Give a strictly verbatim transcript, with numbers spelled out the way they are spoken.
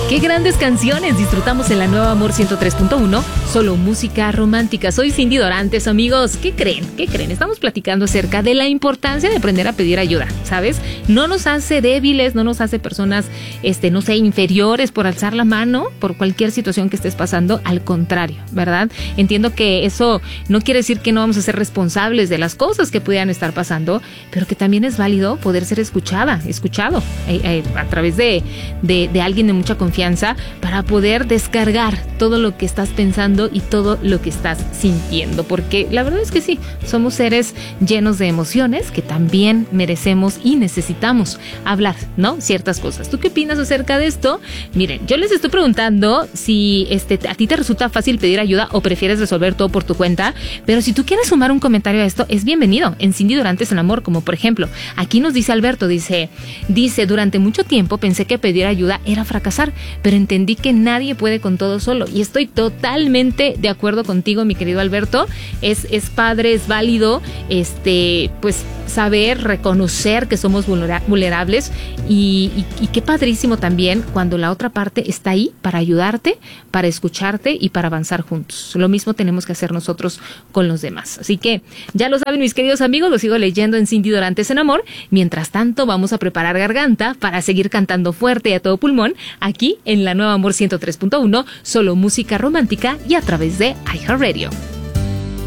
Qué grandes canciones disfrutamos en la nueva Amor ciento tres punto uno, solo música romántica. Soy Cindy Dorantes, amigos. ¿Qué creen? ¿Qué creen? Estamos platicando acerca de la importancia de aprender a pedir ayuda, ¿sabes? No nos hace débiles, no nos hace personas, este, no sé, inferiores por alzar la mano por cualquier situación que estés pasando. Al contrario, ¿verdad? Entiendo que eso no quiere decir que no vamos a ser responsables de las cosas que pudieran estar pasando, pero que también es válido poder ser escuchada, escuchado eh, eh, a través de, de, de alguien de mucha confianza, para poder descargar todo lo que estás pensando y todo lo que estás sintiendo, porque la verdad es que sí, somos seres llenos de emociones que también merecemos y necesitamos hablar, ¿no? Ciertas cosas. ¿Tú qué opinas acerca de esto? Miren, yo les estoy preguntando si este, a ti te resulta fácil pedir ayuda o prefieres resolver todo por tu cuenta, pero si tú quieres sumar un comentario a esto, es bienvenido en Cindy Dorantes en Amor, como por ejemplo, aquí nos dice Alberto, dice, dice, durante mucho tiempo pensé que pedir ayuda era fracasar, pero entendí que nadie puede con todo solo, y estoy totalmente de acuerdo contigo, mi querido Alberto. Es, es padre, es válido, este, pues saber, reconocer que somos vulnerables y, y, y qué padrísimo también cuando la otra parte está ahí para ayudarte, para escucharte y para avanzar juntos. Lo mismo tenemos que hacer nosotros con los demás. Así que ya lo saben, mis queridos amigos, lo sigo leyendo en Cindy Dorantes en Amor. Mientras tanto, vamos a preparar garganta para seguir cantando fuerte y a todo pulmón aquí en la nueva Amor ciento tres punto uno, solo música romántica y a través de iHeartRadio.